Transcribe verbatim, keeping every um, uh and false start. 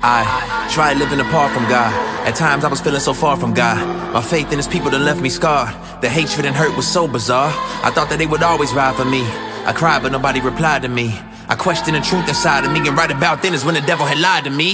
I tried living apart from God. At times I was feeling so far from God. My faith in his people done left me scarred. The hatred and hurt was so bizarre. I thought that they would always ride for me. I cried but nobody replied to me. I questioned the truth inside of me, and right about then is when the devil had lied to me.